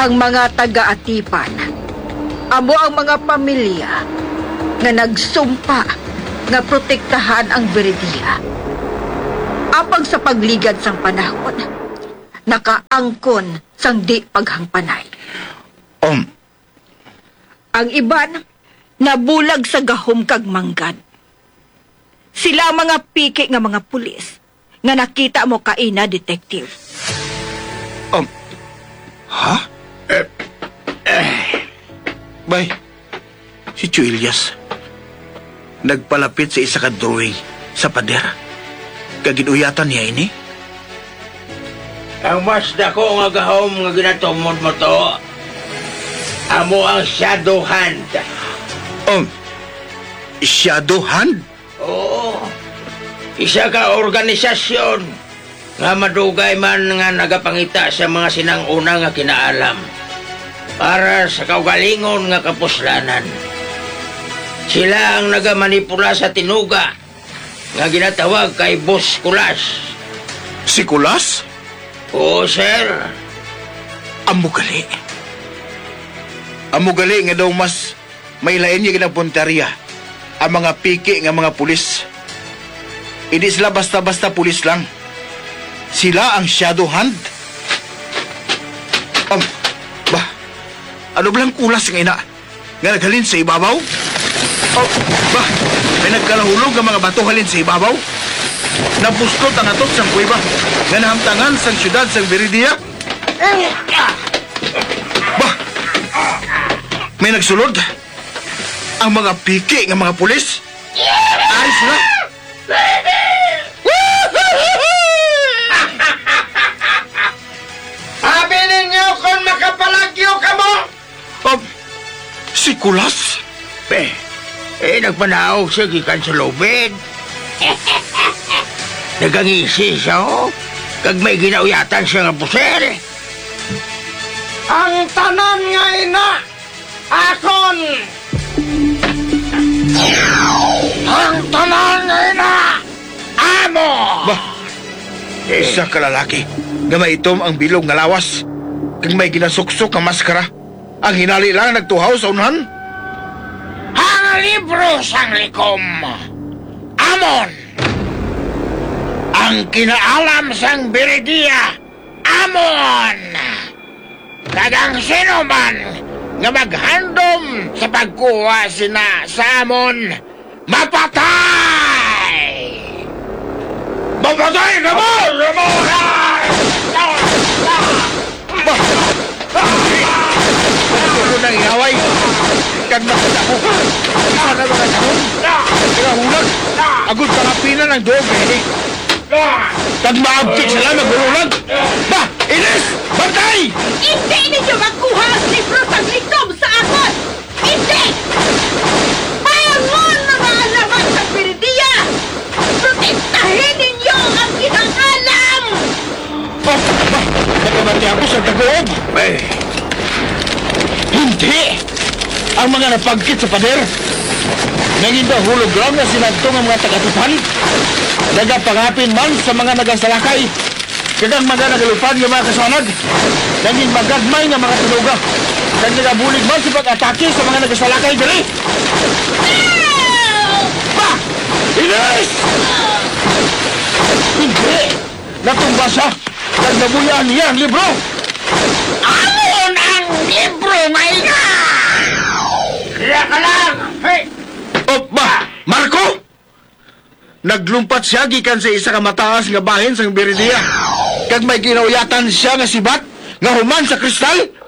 Ang mga taga-atipan, amo ang mga pamilya nga nagsumpa nga protektahan ang Viridia. Apang sa pagligad sang panahon, nakaangkon sang di paghangpanay. Ang iban, nabulag sa gahom kag manggad. Sila ang mga piki nga mga pulis nga nakita mo kaina, detective. Ha? Bay, si Chuilias nagpalapit sa isa ka drawing sa pader. Kaginuyatan niya ini. Ang mas dako nga gahom nga ginatumod mo to, amo ang shadow hand. Shadow hand? Oo. Isa ka organisasyon nga madugay man nga nagapangita sa mga sinanguna nga kinaalam para sa kaugalingon nga kapuslanan. Sila ang nagamanipula sa tinuga nga ginatawag kay Boss Kulas. Si Kulas? Oo, sir. Amugali. Amugali nga daw mas may lain niya ginapuntarya ang mga piki nga mga pulis. Hindi sila basta-basta pulis lang. Sila ang shadow hand. Ano blang kulas nga ina? Nga naghalin sa ibabaw? May nagkalahulog ang mga bato halin sa ibabaw? Napustot ang atot sang kuiba nga nahamtangan sang syudad sang Viridia? May nagsulod? Ang mga piki nga mga pulis? Ayos na? Habilin niyo kung makapalagyo ka mo! Si Kulas? Nagpanaog siya gikan sa lobed. Nagangisi siya, oh. Kag may ginauyatan siya nga puser. Ang tanan nga ina, akon! Ang tanan nga ina, amo! Isa ka lalaki nga maitom ang bilog nga lawas. Kag may ginasuksok ang maskara. Ang hinali lang nagtuhaw sa unahan. Ang libro sang likom, amon! Ang kinaalam sang Viridia, amon! Kagang sino man nga maghandom sa pagkuha sina sa amon, mapatay! Mapatay na mo! Ano nang iaway? Kag makita ko. Isa na mga tahon. Kaya hulag. Agod pangapinan ng dobe. Kag maabtik sila maghulag. Inis! Bantay! Hindi ninyo magkuha ang libro pag likom sa akon! Hindi! Payangon mga alamat sa Viridia! Protektahin ninyo ang kinakalam! Nakamati ako sa tagoob. Hindi! Ang mga napagkit sa pader. Naging daw hologram na sinagtong ang mga taga-tupan. Nagapangapin man sa mga nagasalakay. Kadang mga nagalupad yung mga kasanag. Naging magagmay ng mga tuloga. Nang nagabulig man sa pag-atake sa mga nagasalakay dali. Ines! Hindi! Natumba siya. Nagnabuyan niya ang libro. Amon ang libro ngayon! Kaya ka lang! Hey! Marco! Naglumpat siya gikan sa isa ka mataas nga bahin sa Viridia. Kag may ginauyatan siya nga sibat nga human sa kristal.